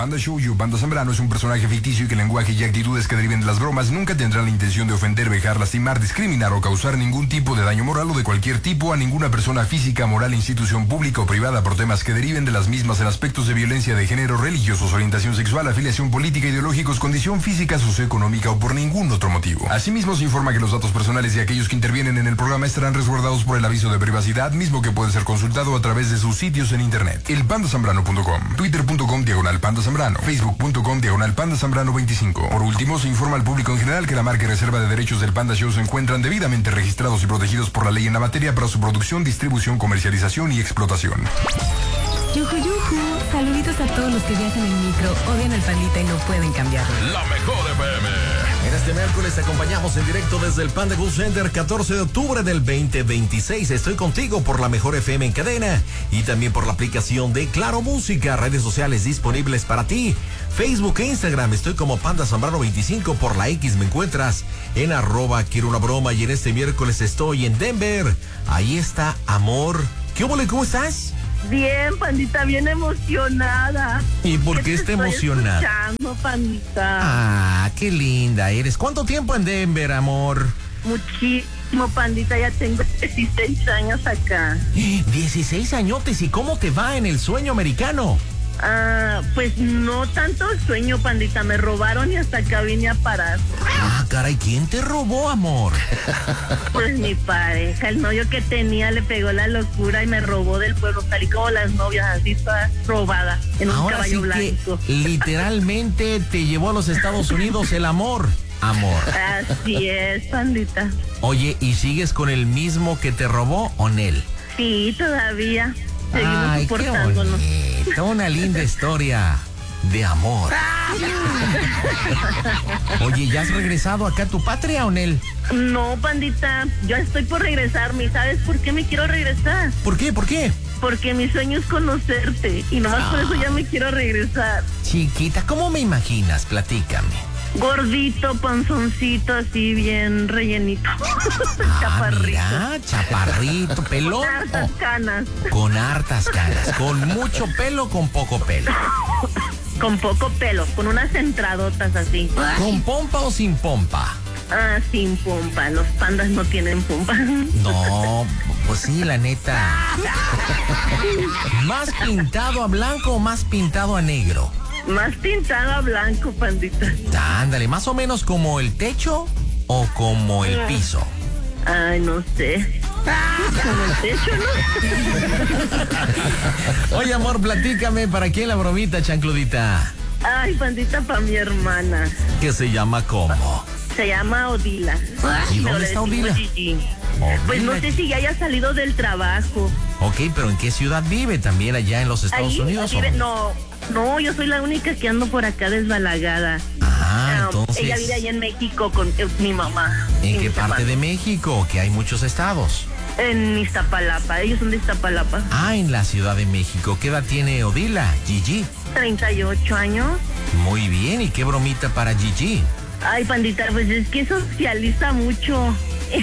Panda Show. Yo, Panda Zambrano, es un personaje ficticio y que el lenguaje y actitudes que deriven de las bromas nunca tendrán la intención de ofender, vejar, lastimar, discriminar o causar ningún tipo de daño moral o de cualquier tipo a ninguna persona física, moral, institución pública o privada por temas que deriven de las mismas en aspectos de violencia de género, religiosos, orientación sexual, afiliación política, ideológicos, condición física, socioeconómica o por ningún otro motivo. Asimismo, se informa que los datos personales de aquellos que intervienen en el programa estarán resguardados por el aviso de privacidad, mismo que puede ser consultado a través de sus sitios en internet. elpandasambrano.com, twitter.com/pandazambrano, facebook.com/pandazambrano25. Por último, se informa al público en general que la marca y reserva de derechos del Panda Show se encuentran debidamente registrados y protegidos por la ley en la materia para su producción, distribución, comercialización y explotación. Yuju, yuju. Saluditos a todos los que viajan en micro, odian al Pandita y no pueden cambiarlo. La mejor FM. En este miércoles te acompañamos en directo desde el Panda Go Center, 14 de octubre del 2026. Estoy contigo por la mejor FM en cadena y también por la aplicación de Claro Música, redes sociales disponibles para ti. Facebook e Instagram, estoy como Panda Zambrano 25, por la X me encuentras en @quiero una broma y en este miércoles estoy en Denver. Ahí está Amor. ¿Qué hubo? ¿Cómo estás? Bien, Pandita, bien emocionada. ¿Y por qué está emocionada? Escuchando, Pandita. Ah, qué linda eres. ¿Cuánto tiempo en Denver, amor? Muchísimo, Pandita, ya tengo 16 años acá. 16 añotes, ¿y cómo te va en el sueño americano? Pues no tanto sueño, Pandita, me robaron y hasta acá vine a parar. Ah, caray, ¿quién te robó, amor? Pues mi pareja, el novio que tenía le pegó la locura y me robó del pueblo, tal y como las novias, así toda robada, en un Ahora caballo sí blanco. Que literalmente te llevó a los Estados Unidos el amor. Amor. Así es, Pandita. Oye, ¿y sigues con el mismo que te robó o Nel? Sí, todavía. Seguimos Ay, qué soportándonos. bonito, una linda historia de amor. Oye, ¿ya has regresado acá a tu patria o Nel? No, Pandita, yo estoy por regresarme. ¿Sabes por qué me quiero regresar? ¿Por qué? ¿Por qué? Porque mi sueño es conocerte y nomás por eso ya me quiero regresar. Chiquita, ¿cómo me imaginas? Platícame. Gordito, panzoncito, así bien rellenito. Chaparrito. Mira, chaparrito, pelón. Con hartas canas. Con hartas canas. ¿Con mucho pelo o con poco pelo? Con poco pelo, con unas entradotas así. ¿Con pompa o sin pompa? Sin pompa. Los pandas no tienen pompa. No, pues sí, la neta. ¿Más pintado a blanco o más pintado a negro? Más pintado a blanco, Pandita. Ándale, más o menos como el techo o como el piso. Ay, no sé. Como el techo, ¿no? Oye, amor, platícame, ¿para quién la bromita, chancludita? Ay, Pandita, para mi hermana. ¿Qué se llama cómo? Se llama Odila. ¿Y Pero dónde le está decimos Odila? Gigi. Pues no sé si ya haya salido del trabajo. Ok, pero ¿en qué ciudad vive? ¿También allá en los Estados Unidos? Vive, no, yo soy la única que ando por acá desbalagada. Entonces... Ella vive allá en México con mi mamá. ¿En qué parte de México? Que hay muchos estados. En Iztapalapa, ellos son de Iztapalapa. En la Ciudad de México. ¿Qué edad tiene Odila, Gigi? 38 años. Muy bien, ¿y qué bromita para Gigi? Ay, Pandita, pues es que socializa mucho.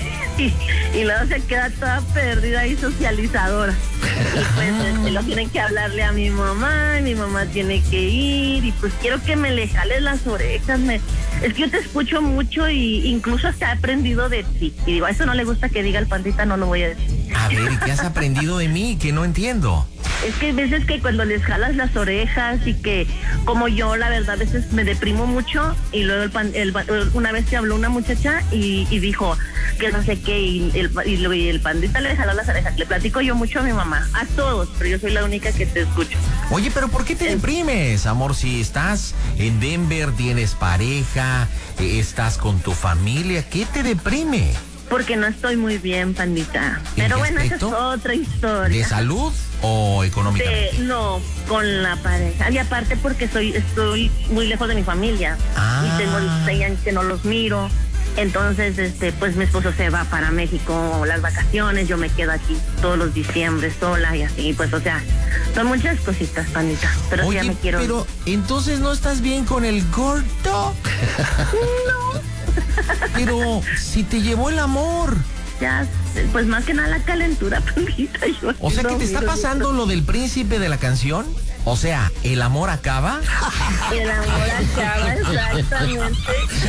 Y luego se queda toda perdida y socializadora. Y pues lo tienen que hablarle a mi mamá, y mi mamá tiene que ir, y pues quiero que me le jales las orejas. Es que yo te escucho mucho y incluso hasta he aprendido de ti. Y digo, a eso no le gusta que diga el Pandita, no lo voy a decir. A ver, ¿y qué has aprendido de mí? Que no entiendo. Es que hay veces que cuando les jalas las orejas y que, como yo, la verdad, a veces me deprimo mucho y luego una vez te habló una muchacha y dijo que no sé qué y el Pandita le jaló las orejas. Le platico yo mucho a mi mamá, a todos, pero yo soy la única que te escucho. Oye, pero ¿por qué te deprimes, amor? Si estás en Denver, tienes pareja, estás con tu familia, ¿qué te deprime? Porque no estoy muy bien, Pandita. Pero bueno, esa es otra historia. ¿De salud o económicamente? No, con la pareja. Y aparte porque estoy muy lejos de mi familia. Y tengo 6 años que no los miro. Entonces, pues mi esposo se va para México las vacaciones, yo me quedo aquí todos los diciembre sola y así, pues, o sea, son muchas cositas, Pandita. Pero oye, ya me quiero. Pero, ¿entonces no estás bien con el gordo? No. Pero si te llevó el amor. Ya, pues más que nada la calentura, Pandita. O sea, que te está pasando lo del príncipe de la canción. O sea, ¿el amor acaba? El amor acaba, exactamente.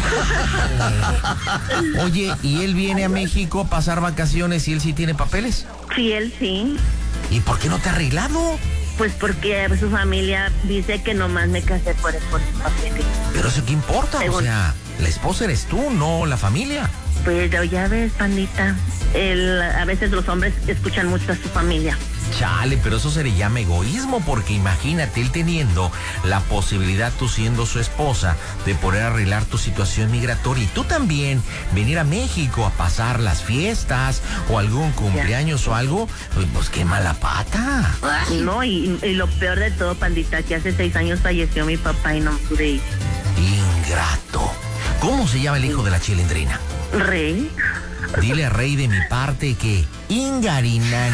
Oye, ¿y él viene a México a pasar vacaciones y él sí tiene papeles? Sí, él sí. ¿Y por qué no te ha arreglado? Pues porque su familia dice que nomás me casé por sus papeles. Pero eso qué importa, o sea, la esposa eres tú, no la familia. Pero ya ves, pandita, a veces los hombres escuchan mucho a su familia. Chale, pero eso se le llama egoísmo, porque imagínate él teniendo la posibilidad, tú siendo su esposa, de poder arreglar tu situación migratoria y tú también venir a México a pasar las fiestas o algún cumpleaños o algo, pues qué mala pata. No, y lo peor de todo, pandita, que hace 6 años falleció mi papá y no pude ir. Ingrato. ¿Cómo se llama el hijo de la chilindrina? Rey. Dile a Rey de mi parte que Ingarinani.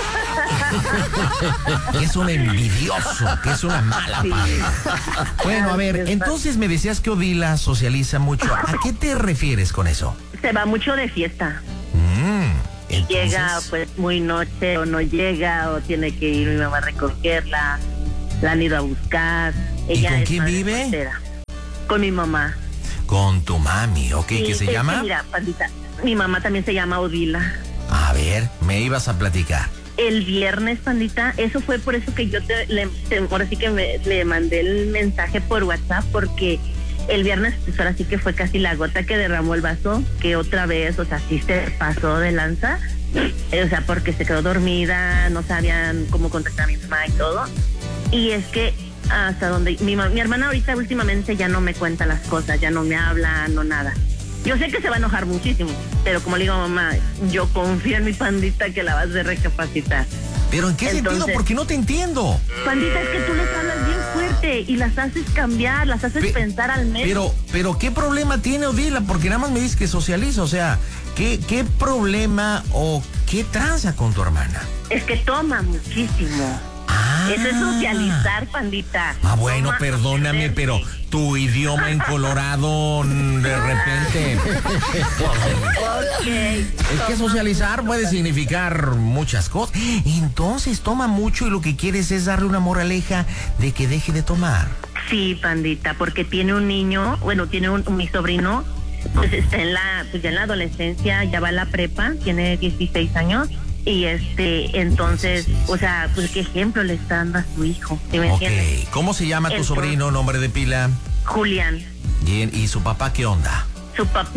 Que es un envidioso, que es una mala pata. Bueno, a ver, entonces me decías que Odila socializa mucho. ¿A qué te refieres con eso? Se va mucho de fiesta. ¿Entonces? Llega pues muy noche o no llega o tiene que ir mi mamá a recogerla. La han ido a buscar. Ella ¿Y con quién vive? Soltera. Con mi mamá. Con tu mami, ¿ok? ¿Qué se llama? Mira, pandita, mi mamá también se llama Odila. A ver, me ibas a platicar. El viernes, pandita, eso fue por eso que yo ahora sí que le mandé el mensaje por WhatsApp, porque el viernes, pues ahora sí que fue casi la gota que derramó el vaso, que otra vez, o sea, sí se pasó de lanza, o sea, porque se quedó dormida, no sabían cómo contactar a mi mamá y todo. Y es que hasta donde mi hermana ahorita últimamente ya no me cuenta las cosas, ya no me habla, no nada. Yo sé que se va a enojar muchísimo, pero como le digo a mamá, yo confío en mi pandita que la vas a recapacitar. ¿Pero en qué sentido? Porque no te entiendo. Pandita, es que tú les hablas bien fuerte y las haces cambiar, las haces pensar al menos. Pero ¿qué problema tiene Odila? Porque nada más me dices que socializa, o sea, ¿qué problema o qué tranza con tu hermana? Es que toma muchísimo. Eso es socializar, pandita. Bueno, perdóname, pero tu idioma en Colorado de repente. Es que socializar puede significar muchas cosas. Entonces toma mucho y lo que quieres es darle una moraleja de que deje de tomar. Sí, pandita, porque tiene un niño, bueno, tiene mi sobrino, pues está ya en la adolescencia, ya va a la prepa, tiene 16 años. Y entonces, o sea, pues qué ejemplo le está dando a su hijo, ¿sí me entiendes? ¿Cómo se llama tu sobrino, nombre de pila? Julián. Bien, ¿y su papá qué onda? Su papá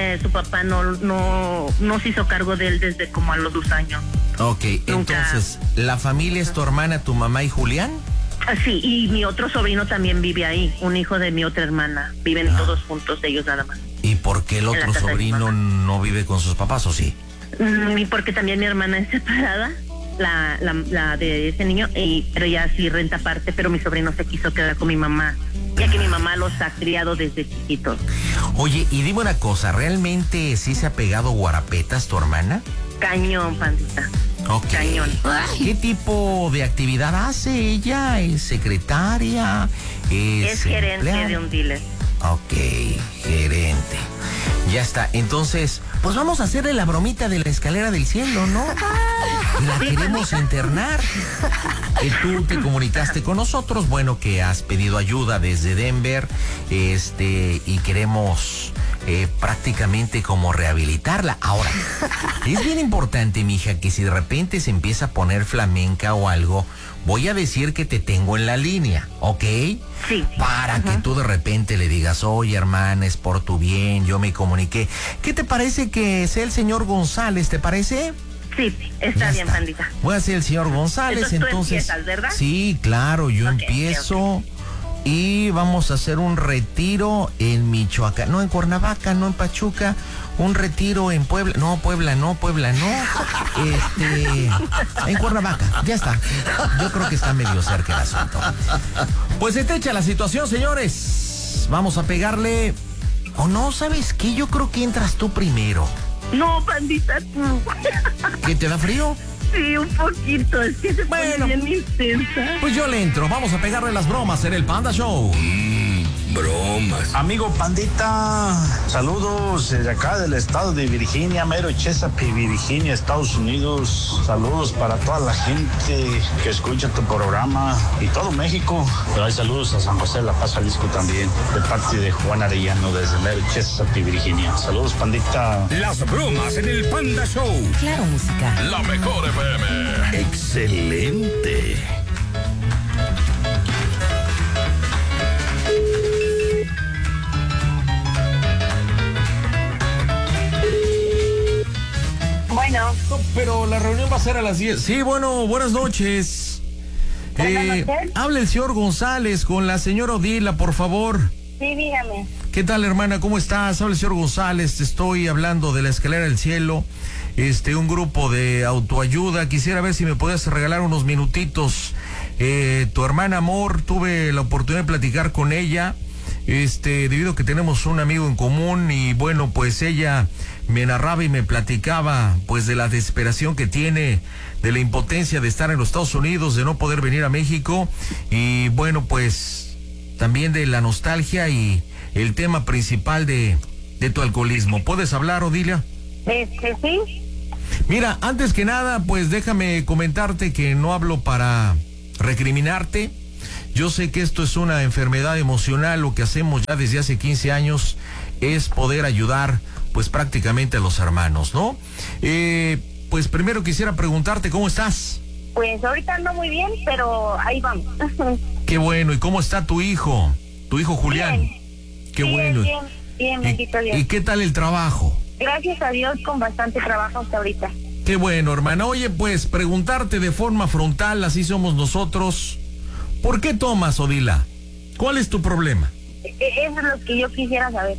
no se hizo cargo de él desde como a los 2 años. Ok, entonces, ¿la familia es tu hermana, tu mamá y Julián? Sí, y mi otro sobrino también vive ahí, un hijo de mi otra hermana. Viven todos juntos, ellos nada más. ¿Y por qué el otro sobrino no vive con sus papás, o sí? Y porque también mi hermana es separada, la de ese niño, pero ella sí renta aparte, pero mi sobrino se quiso quedar con mi mamá, ya que mi mamá los ha criado desde chiquitos. Oye, y dime una cosa, ¿realmente sí se ha pegado guarapetas tu hermana? Cañón, pandita. Ok. Cañón. ¿Qué tipo de actividad hace ella? ¿Es secretaria? Es gerente de un dealer. Ok, gerente. Ya está, entonces, pues vamos a hacerle la bromita de la escalera del cielo, ¿no? La queremos internar. Tú te comunicaste con nosotros, bueno, que has pedido ayuda desde Denver, y queremos prácticamente como rehabilitarla. Ahora, es bien importante, mija, que si de repente se empieza a poner flamenca o algo, voy a decir que te tengo en la línea, ¿ok? Sí. Para que tú de repente le digas, oye, hermana, es por tu bien, yo me comuniqué. ¿Qué te parece que sea el señor González, te parece? Sí, está bien, pandita. Voy a ser el señor González, entonces. Tú empiezas, ¿verdad? Sí, claro, yo empiezo. Okay. Y vamos a hacer un retiro en Michoacán, no en Cuernavaca, no en Pachuca, un retiro en Puebla, no, en Cuernavaca, ya está. Yo creo que está medio cerca el asunto. Pues estrecha la situación, señores. Vamos a pegarle, o no, ¿sabes qué? Yo creo que entras tú primero. No, pandita, tú. ¿Qué, te da frío? Sí, un poquito, es que se pone bien intensa. Pues yo le entro, vamos a pegarle las bromas en el Panda Show. bromas. Amigo Pandita, saludos desde acá del estado de Virginia, mero Chesapeake, Virginia, Estados Unidos. Saludos para toda la gente que escucha tu programa y todo México. Pero hay saludos a San José de la Paz, Jalisco también, de parte de Juan Arellano desde mero Chesapeake, Virginia. Saludos, Pandita. Las bromas en el Panda Show. Claro, música. La mejor FM. Excelente. Bueno. No, pero la reunión va a ser a las 10. Sí, bueno, buenas noches. Buenas noches. Habla el señor González con la señora Odila, por favor. Sí, dígame. ¿Qué tal, hermana? ¿Cómo estás? Habla el señor González, te estoy hablando de la Escalera del Cielo, un grupo de autoayuda. Quisiera ver si me puedes regalar unos minutitos. Tu hermana Amor, tuve la oportunidad de platicar con ella, debido a que tenemos un amigo en común y bueno, pues ella me narraba y me platicaba pues de la desesperación que tiene, de la impotencia de estar en los Estados Unidos, de no poder venir a México y bueno, pues también de la nostalgia y el tema principal de tu alcoholismo. ¿Puedes hablar, Odilia? Sí. Mira, antes que nada, pues déjame comentarte que no hablo para recriminarte. Yo sé que esto es una enfermedad emocional. Lo que hacemos ya desde hace 15 años es poder ayudar pues prácticamente a los hermanos, ¿no? Pues primero quisiera preguntarte, ¿cómo estás? Pues ahorita ando muy bien, pero ahí vamos. Qué bueno. ¿Y cómo está tu hijo? Tu hijo Julián. Bien. Qué Bien, bueno. Bien, bendito Dios. ¿Y qué tal el trabajo? Gracias a Dios, con bastante trabajo hasta ahorita. Qué bueno, hermana. Oye, pues preguntarte de forma frontal, así somos nosotros. ¿Por qué tomas, Odila? ¿Cuál es tu problema? Eso es lo que yo quisiera saber.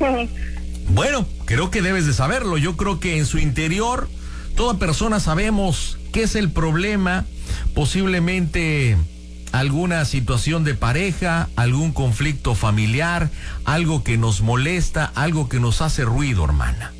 Bueno, creo que debes de saberlo. Yo creo que en su interior toda persona sabemos qué es el problema. Posiblemente alguna situación de pareja, algún conflicto familiar, algo que nos molesta, algo que nos hace ruido, hermana.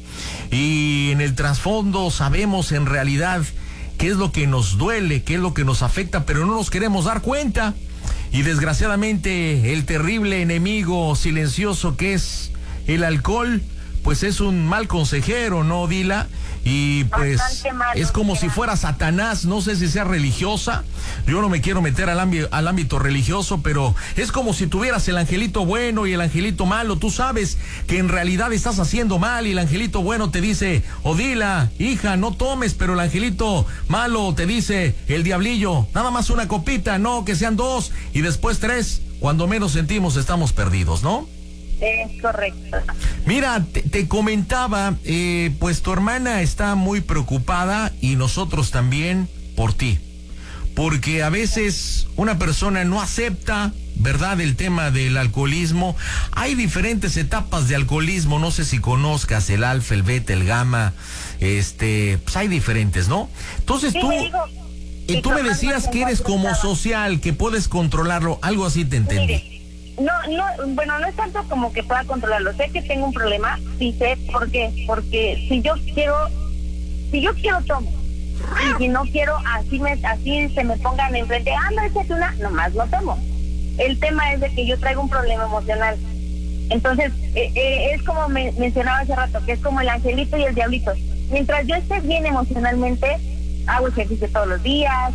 Y en el trasfondo sabemos en realidad qué es lo que nos duele, qué es lo que nos afecta, pero no nos queremos dar cuenta. Y desgraciadamente el terrible enemigo silencioso que es el alcohol, pues es un mal consejero, ¿no, Odila? Y pues es como si fuera Satanás. No sé si sea religiosa, yo no me quiero meter al ámbito religioso, pero es como si tuvieras el angelito bueno y el angelito malo. Tú sabes que en realidad estás haciendo mal y el angelito bueno te dice, Odila, hija, no tomes, pero el angelito malo te dice, el diablillo, nada más una copita, no, que sean 2 y después 3, cuando menos sentimos estamos perdidos, ¿no? Es correcto. Mira, te comentaba, pues tu hermana está muy preocupada y nosotros también por ti. Porque a veces una persona no acepta, ¿verdad?, el tema del alcoholismo. Hay diferentes etapas de alcoholismo, no sé si conozcas el alfa, el beta, el gamma, pues hay diferentes, ¿no? Entonces Sí, tú me decías que eres como social, que puedes controlarlo, algo así te entendí. Mire, bueno, no es tanto como que pueda controlarlo. Sé que tengo un problema, sí sé por qué. Porque si yo quiero tomo. Y si no quiero, así se me pongan enfrente, no, échate una, nomás no tomo. El tema es de que yo traigo un problema emocional. Entonces, es como mencionaba hace rato, que es como el angelito y el diablito. Mientras yo esté bien emocionalmente, hago ejercicio todos los días,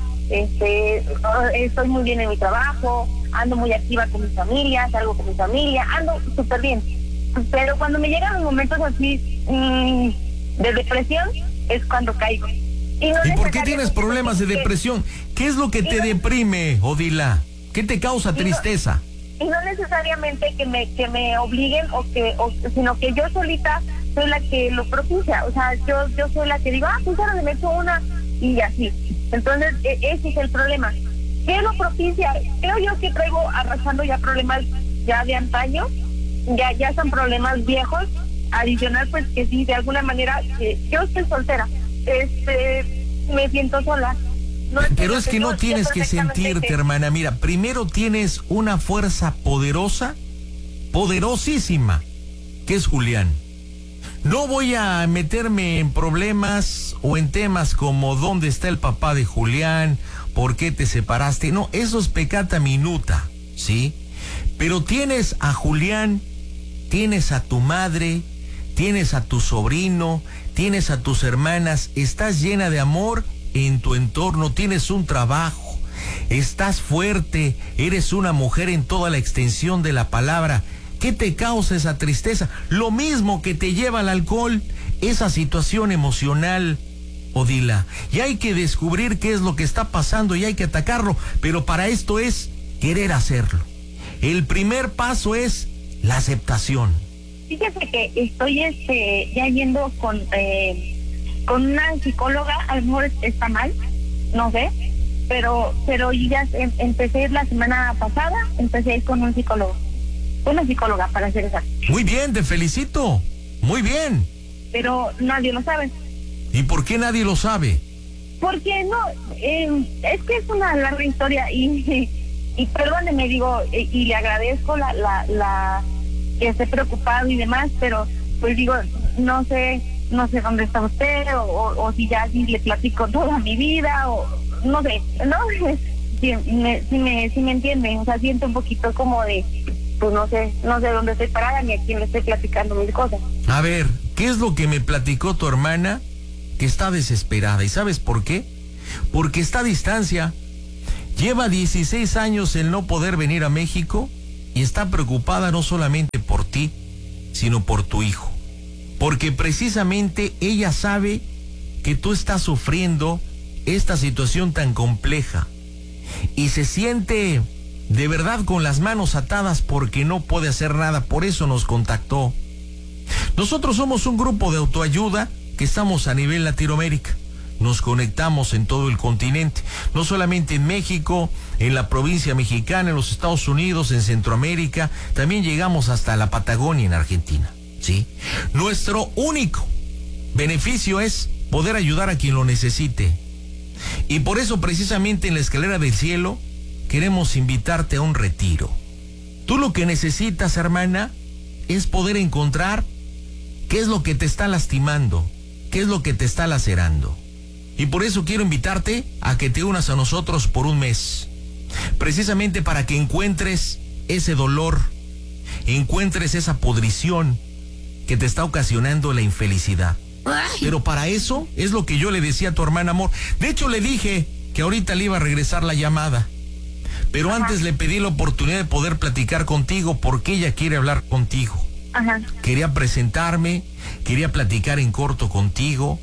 estoy muy bien en mi trabajo, ando muy activa con mi familia, salgo con mi familia, ando súper bien. Pero cuando me llegan los momentos así de depresión, es cuando caigo. ¿Y por qué tienes problemas de depresión? ¿Qué es lo que te deprime, Odila? ¿Qué te causa tristeza? Y no necesariamente que me obliguen sino que yo solita soy la que lo propicia. O sea, yo soy la que digo, pues ahora me echo una y así. Entonces, ese es el problema. ¿Qué lo propicia? Creo yo que traigo arrastrando ya problemas ya de antaño, ya son problemas viejos. Adicional, pues que sí, de alguna manera, yo estoy soltera, me siento sola. Pero es que no tienes que sentirte, hermana. Mira, primero tienes una fuerza poderosa, poderosísima, que es Julián. No voy a meterme en problemas o en temas como dónde está el papá de Julián, por qué te separaste. No, eso es peccata minuta, ¿sí? Pero tienes a Julián, tienes a tu madre, tienes a tu sobrino, tienes a tus hermanas, estás llena de amor en tu entorno, tienes un trabajo, estás fuerte, eres una mujer en toda la extensión de la palabra. ¿Qué te causa esa tristeza? Lo mismo que te lleva al alcohol, esa situación emocional, Odila. Y hay que descubrir qué es lo que está pasando y hay que atacarlo, pero para esto es querer hacerlo. El primer paso es la aceptación. Fíjese que estoy ya yendo con una psicóloga, a lo mejor está mal, no sé, pero ya empecé a ir la semana pasada, empecé a ir con un psicólogo, una psicóloga para ser exacto. Muy bien, te felicito, muy bien. Pero nadie lo sabe. ¿Y por qué nadie lo sabe? Porque no, es que es una larga historia y perdóneme, digo, y le agradezco la que esté preocupado y demás, pero pues digo, no sé dónde está usted o si ya sí le platico toda mi vida o no sé, ¿no? Si me entiende, o sea, siento un poquito como de, pues no sé dónde estoy parada ni a quién le estoy platicando mis cosas. A ver, ¿qué es lo que me platicó tu hermana? Que está desesperada. ¿Y sabes por qué? Porque está a distancia. Lleva 16 años el no poder venir a México y está preocupada no solamente por ti, sino por tu hijo. Porque precisamente ella sabe que tú estás sufriendo esta situación tan compleja y se siente de verdad con las manos atadas porque no puede hacer nada. Por eso nos contactó. Nosotros somos un grupo de autoayuda que estamos a nivel Latinoamérica. Nos conectamos en todo el continente, no solamente en México, en la provincia mexicana, en los Estados Unidos, en Centroamérica, también llegamos hasta la Patagonia en Argentina, ¿sí? Nuestro único beneficio es poder ayudar a quien lo necesite. Y por eso precisamente en la Escalera del Cielo queremos invitarte a un retiro. Tú lo que necesitas, hermana, es poder encontrar qué es lo que te está lastimando, qué es lo que te está lacerando. Y por eso quiero invitarte a que te unas a nosotros por un mes, precisamente para que encuentres ese dolor, encuentres esa podrición que te está ocasionando la infelicidad. Pero para eso es lo que yo le decía a tu hermana, amor. De hecho, le dije que ahorita le iba a regresar la llamada, pero antes le pedí la oportunidad de poder platicar contigo porque ella quiere hablar contigo. Quería presentarme, quería platicar en corto contigo,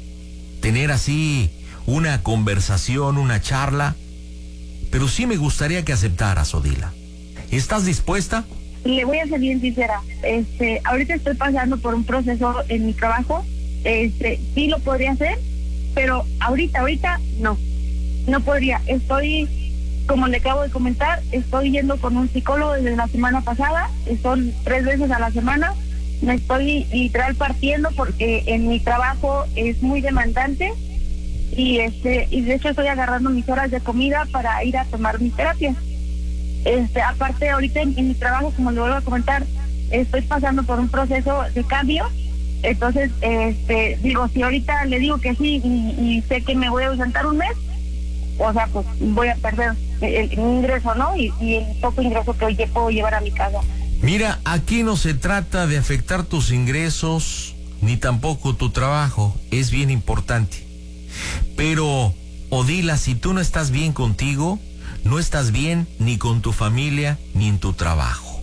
tener así una conversación, una charla, pero sí me gustaría que aceptaras, Odila. ¿Estás dispuesta? Le voy a ser bien sincera, ahorita estoy pasando por un proceso en mi trabajo, sí lo podría hacer, pero ahorita no podría. Estoy, como le acabo de comentar, estoy yendo con un psicólogo desde la semana pasada, son 3 veces a la semana. Me estoy literal partiendo porque en mi trabajo es muy demandante y de hecho estoy agarrando mis horas de comida para ir a tomar mis terapias. Aparte ahorita en mi trabajo, como le vuelvo a comentar, estoy pasando por un proceso de cambio. Entonces, digo, si ahorita le digo que sí y sé que me voy a ausentar un mes, o sea, pues voy a perder el ingreso, ¿no? Y el poco ingreso que hoy puedo llevar a mi casa. Mira, aquí no se trata de afectar tus ingresos, ni tampoco tu trabajo, es bien importante. Pero, Odila, si tú no estás bien contigo, no estás bien ni con tu familia, ni en tu trabajo.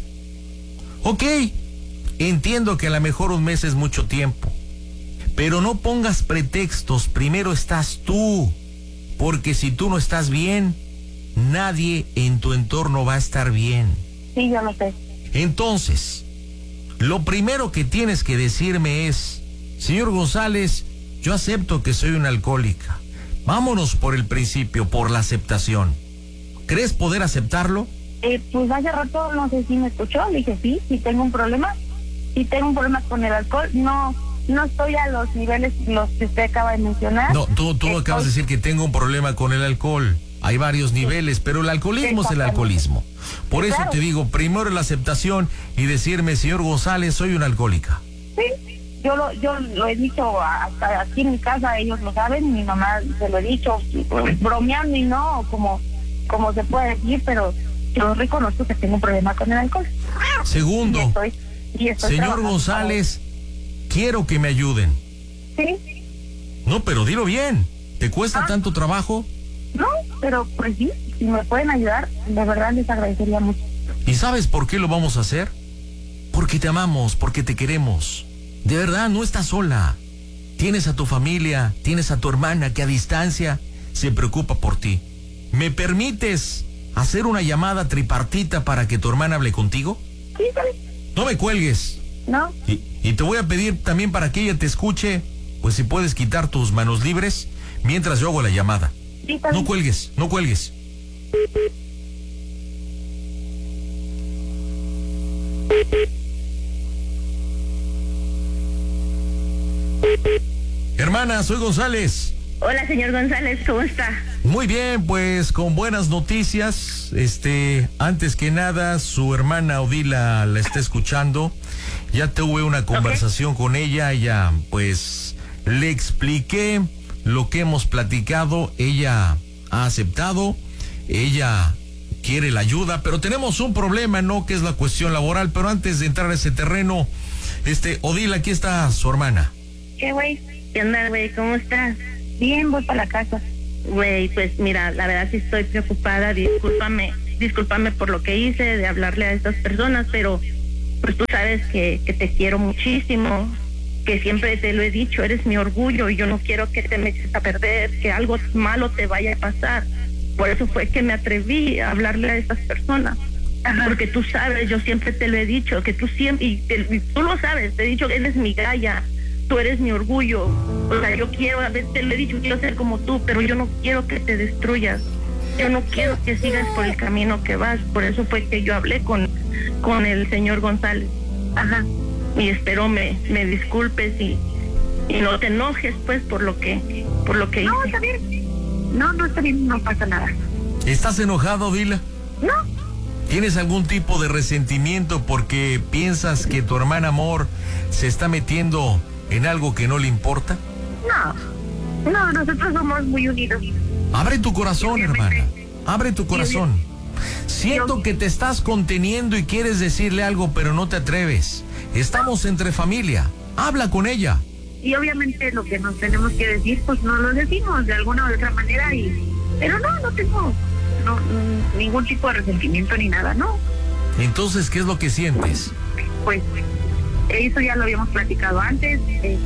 Ok, entiendo que a lo mejor un mes es mucho tiempo, pero no pongas pretextos, primero estás tú, porque si tú no estás bien, nadie en tu entorno va a estar bien. Sí, yo lo sé. Entonces, lo primero que tienes que decirme es, señor González, yo acepto que soy una alcohólica. Vámonos por el principio, por la aceptación. ¿Crees poder aceptarlo? Pues hace rato, no sé si me escuchó, le dije sí tengo un problema. Sí tengo un problema con el alcohol. No estoy a los niveles los que usted acaba de mencionar. No, tú acabas de decir que tengo un problema con el alcohol. Hay varios niveles, pero el alcoholismo es el alcoholismo. Por eso te digo, primero la aceptación y decirme, señor González, soy una alcohólica. Sí, yo lo he dicho hasta aquí en mi casa, ellos lo saben, mi mamá se lo he dicho, bromeando y no, como se puede decir, pero yo reconozco que tengo un problema con el alcohol. Segundo, y estoy señor González, quiero que me ayuden. Sí. No, pero dilo bien. ¿Te cuesta tanto trabajo? No, pero pues sí, si me pueden ayudar, de verdad les agradecería mucho. ¿Y sabes por qué lo vamos a hacer? Porque te amamos, porque te queremos. De verdad, no estás sola. Tienes a tu familia, tienes a tu hermana que a distancia se preocupa por ti. ¿Me permites hacer una llamada tripartita para que tu hermana hable contigo? Sí, ¿sabes? No me cuelgues. No. Y te voy a pedir también para que ella te escuche, pues si puedes quitar tus manos libres mientras yo hago la llamada. Sí, ¿sabes? No cuelgues, no cuelgues. Hermana, soy González. Hola, señor González, ¿cómo está? Muy bien, pues con buenas noticias. Antes que nada, su hermana Odila la está escuchando. Ya tuve una conversación con ella. Ella, pues, le expliqué lo que hemos platicado. Ella ha aceptado. Ella quiere la ayuda, pero tenemos un problema, ¿no? Que es la cuestión laboral. Pero antes de entrar a ese terreno, Odila, aquí está su hermana. ¿Qué, güey? ¿Qué onda, güey? ¿Cómo estás? Bien, voy para la casa. Güey, pues mira, la verdad sí estoy preocupada. Discúlpame por lo que hice de hablarle a estas personas, pero pues tú sabes que te quiero muchísimo, que siempre te lo he dicho, eres mi orgullo y yo no quiero que te me eches a perder, que algo malo te vaya a pasar. Por eso fue que me atreví a hablarle a estas personas. Ajá. Porque tú sabes, yo siempre te lo he dicho, que tú siempre, y tú lo sabes, te he dicho que eres mi galla. Tú eres mi orgullo, o sea, yo quiero, a veces te lo he dicho, quiero ser como tú, pero yo no quiero que te destruyas, yo no quiero que sigas por el camino que vas, por eso fue que yo hablé con el señor González. Ajá. Y espero me disculpes y no te enojes pues por lo que hice. No, está bien. No está bien, no pasa nada. ¿Estás enojado, Odila? No. ¿Tienes algún tipo de resentimiento porque piensas que tu hermana Amor se está metiendo en algo que no le importa? No, nosotros somos muy unidos. Abre tu corazón, hermana. Abre tu corazón. Siento que te estás conteniendo y quieres decirle algo, pero no te atreves. Estamos entre familia. Habla con ella. Y obviamente lo que nos tenemos que decir, pues no lo decimos de alguna u otra manera. Pero no tengo ningún tipo de resentimiento ni nada, ¿no? Entonces, ¿qué es lo que sientes? Pues eso ya lo habíamos platicado antes,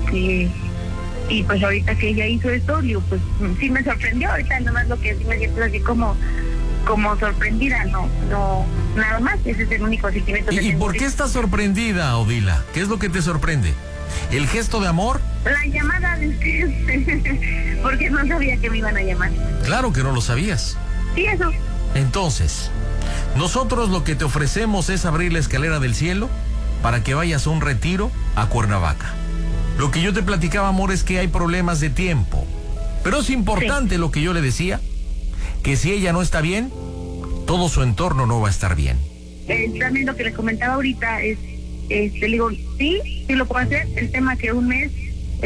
y pues ahorita que ella hizo esto, digo, pues sí me sorprendió. Ahorita nada más lo que sí me siento así como sorprendida, no, nada más. Ese es el único sentimiento que tengo. ¿Y por qué estás sorprendida, Odila? ¿Qué es lo que te sorprende? ¿El gesto de amor? La llamada de ustedes, porque no sabía que me iban a llamar. Claro que no lo sabías. Sí, eso. Entonces, nosotros lo que te ofrecemos es abrir la escalera del cielo para que vayas a un retiro a Cuernavaca. Lo que yo te platicaba, amor, es que hay problemas de tiempo. Pero es importante lo que yo le decía, que si ella no está bien, todo su entorno no va a estar bien. También lo que le comentaba ahorita es, le digo, sí lo puedo hacer. El tema que un mes,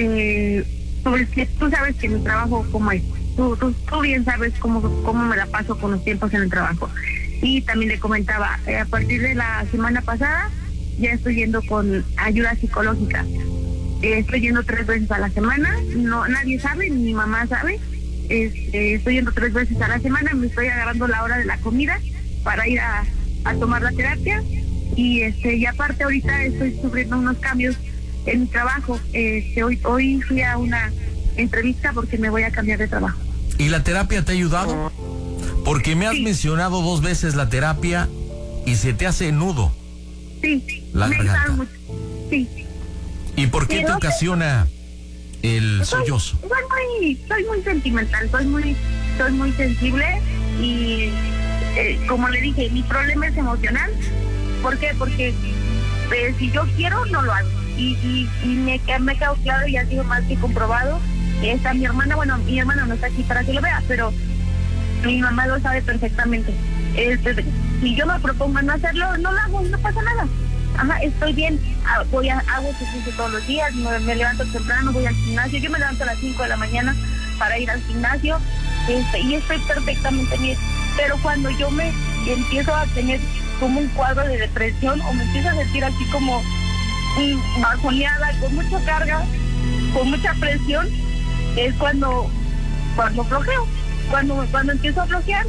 sobre que tú sabes que mi trabajo como es. Tú bien sabes cómo me la paso con los tiempos en el trabajo. Y también le comentaba, a partir de la semana pasada, ya estoy yendo con ayuda psicológica. Estoy yendo 3 veces a la semana, nadie sabe, ni mi mamá sabe. Estoy yendo 3 veces a la semana, me estoy agarrando la hora de la comida para ir a tomar la terapia. Y aparte ahorita estoy sufriendo unos cambios en mi trabajo. Hoy fui a una entrevista porque me voy a cambiar de trabajo. ¿Y la terapia te ha ayudado? Porque me has mencionado 2 veces la terapia y se te hace nudo. Sí, la garganta. Mucho. Sí. ¿Y por qué te ocasiona el sollozo? Soy muy sentimental, soy muy sensible y como le dije, mi problema es emocional. ¿Por qué? Porque si yo quiero, no lo hago. Y me quedó claro y ha sido más que comprobado. Está mi hermana, mi hermana no está aquí para que lo vea, pero mi mamá lo sabe perfectamente. Si yo me propongo no hacerlo, no lo hago y no pasa nada. Ajá, estoy bien, hago ejercicio todos los días, me levanto temprano, voy al gimnasio. Yo me levanto a las 5 de la mañana para ir al gimnasio, y estoy perfectamente bien. Pero cuando yo empiezo a tener como un cuadro de depresión o me empiezo a sentir así como bajoneada, con mucha carga, con mucha presión, es cuando flojeo, cuando empiezo a flojear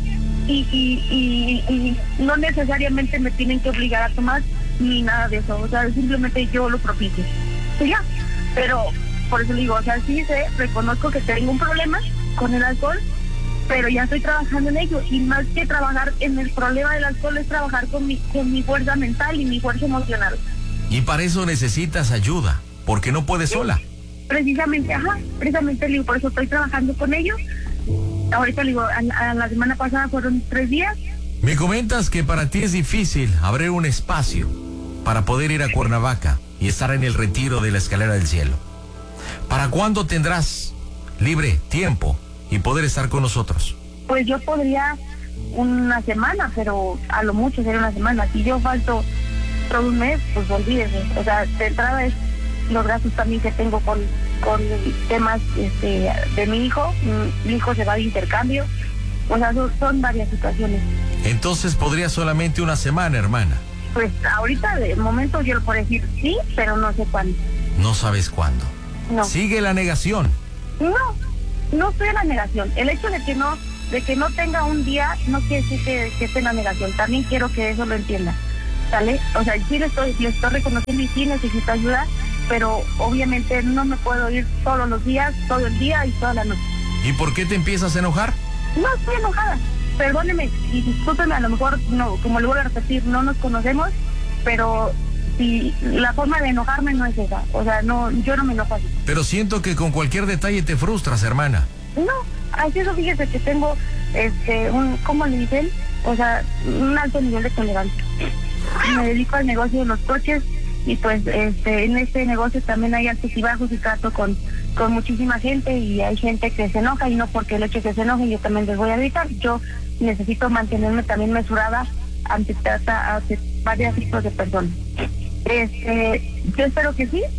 y no necesariamente me tienen que obligar a tomar ni nada de eso, o sea, simplemente yo lo propicio. Pues ya, pero por eso digo, o sea, sí reconozco que tengo un problema con el alcohol, pero ya estoy trabajando en ello, y más que trabajar en el problema del alcohol es trabajar con mi fuerza mental y mi fuerza emocional. Y para eso necesitas ayuda, porque no puedes sola. Precisamente, le digo, por eso estoy trabajando con ellos. Ahorita le digo, a la semana pasada fueron 3 días. Me comentas que para ti es difícil abrir un espacio para poder ir a Cuernavaca y estar en el retiro de la Escalera del Cielo. ¿Para cuándo tendrás libre tiempo y poder estar con nosotros? Pues yo podría una semana, pero a lo mucho sería una semana. Si yo falto todo un mes, pues olvídese. O sea, de entrada es los gastos también que tengo con temas de mi hijo. Mi hijo se va de intercambio. O sea, son varias situaciones. Entonces podría solamente una semana, hermana. Pues ahorita de momento yo lo puedo decir sí, pero no sé cuándo. No sabes cuándo. No. Sigue la negación. No estoy en la negación. El hecho de que no tenga un día no quiere decir que esté en la negación. También quiero que eso lo entienda, ¿sale? O sea, sí le estoy reconociendo y sí necesito ayuda, pero obviamente no me puedo ir todos los días, todo el día y toda la noche. ¿Y por qué te empiezas a enojar? No estoy enojada. Perdóneme y discúlpeme, a lo mejor, no, como le vuelvo a repetir, no nos conocemos, pero si la forma de enojarme no es esa. O sea, no, yo no me enojo así. Pero siento que con cualquier detalle te frustras, hermana. No, así eso, fíjese que tengo, ¿cómo le dicen? O sea, un alto nivel de tolerancia. Me dedico al negocio de los coches y pues en este negocio también hay altos y bajos y trato con muchísima gente y hay gente que se enoja y no porque el hecho de que se enoje yo también les voy a gritar. Yo necesito mantenerme también mesurada ante varios tipos de personas. Yo espero que sí,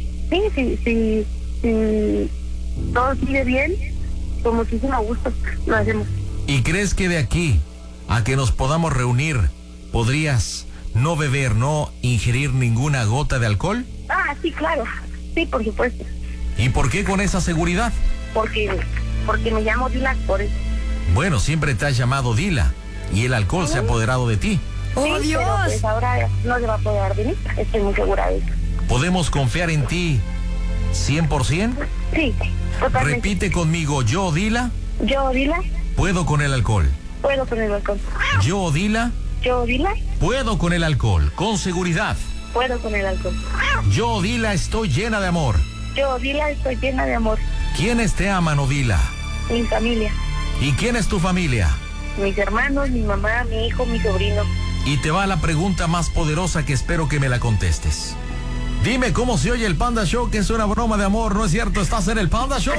todo sigue bien, con muchísimo gusto lo hacemos. ¿Y crees que de aquí a que nos podamos reunir podrías no beber, no ingerir ninguna gota de alcohol? Ah, sí, claro, sí, por supuesto. ¿Y por qué con esa seguridad? Porque me llamo Dila, por eso. Bueno, siempre te has llamado Dila y el alcohol se ha apoderado de ti. ¡Oh, sí, Dios! Pero pues ahora no se va a apoderar de mí, estoy muy segura de eso. ¿Podemos confiar en ti 100%? Sí, totalmente. Repite conmigo, yo, Dila, Yo, Dila, puedo con el alcohol. puedo con el alcohol. Yo, Dila, Yo, Dila, puedo con el alcohol, con seguridad. puedo con el alcohol. Yo, Dila, estoy llena de amor. Yo, Dila, estoy llena de amor. ¿Quiénes te aman, Odila? Mi familia, ¿Y quién es tu familia? mis hermanos, mi mamá, mi hijo, mi sobrino. Y te va la pregunta más poderosa que espero que me la contestes. Dime cómo se oye el Panda Show, que es una broma de amor, ¿no es cierto? Estás en el Panda Show.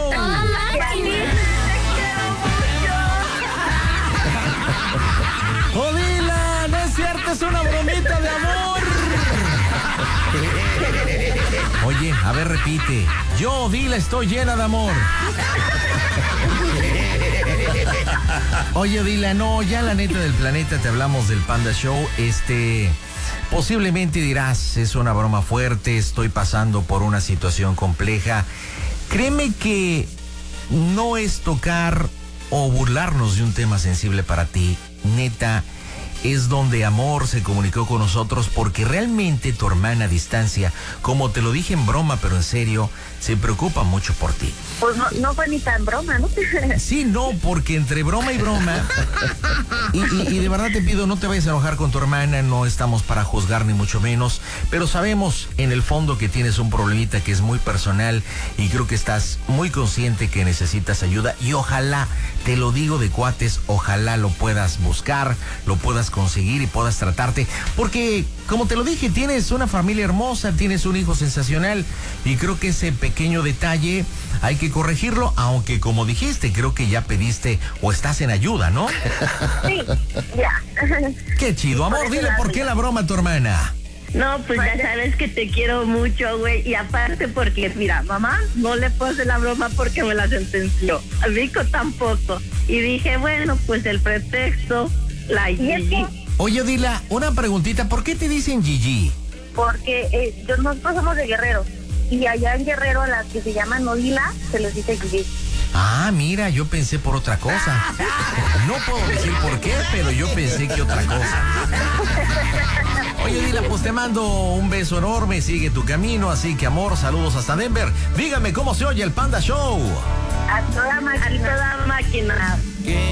Odila, no es cierto, es una bromita de amor. Oye, a ver, repite. Yo, Odila, estoy llena de amor. Oye, Odila, no, ya la neta del planeta te hablamos del Panda Show. Posiblemente dirás, es una broma fuerte, estoy pasando por una situación compleja. Créeme que no es tocar o burlarnos de un tema sensible para ti. Neta, es donde amor se comunicó con nosotros, porque realmente tu hermana a distancia, como te lo dije en broma, pero en serio, se preocupa mucho por ti. Pues no fue ni tan broma, ¿no? Sí, no, porque entre broma y broma, y de verdad te pido, no te vayas a enojar con tu hermana, no estamos para juzgar ni mucho menos, pero sabemos en el fondo que tienes un problemita que es muy personal y creo que estás muy consciente que necesitas ayuda y ojalá, te lo digo de cuates, ojalá lo puedas buscar, lo puedas conseguir y puedas tratarte, porque como te lo dije, tienes una familia hermosa, tienes un hijo sensacional y creo que ese pequeño detalle hay que corregirlo, aunque como dijiste, creo que ya pediste o estás en ayuda, ¿no? Sí, ya. Qué chido, amor, dile por qué la broma a tu hermana. No, pues ya sabes que te quiero mucho, güey. Y aparte porque, mira, mamá no le puedo hacer la broma porque me la sentenció. Al Vico tampoco. Y dije, bueno, pues el pretexto, la Gigi. Oye, Odila, una preguntita, ¿por qué te dicen Gigi? Porque nosotros somos de Guerrero. Y allá en Guerrero, a las que se llaman Odila, se les dice Gigi. Ah, mira, yo pensé por otra cosa. No puedo decir por qué, pero yo pensé que otra cosa. Oye, Odila, pues te mando un beso enorme, sigue tu camino, así que amor, saludos hasta Denver. Dígame cómo se oye el Panda Show. A toda máquina.